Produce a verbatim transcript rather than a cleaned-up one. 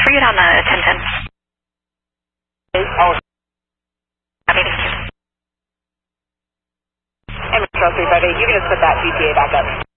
for you on the ten ten. Oh. Happy, thank you. And Metro three five eight, you can just put that G T A back up.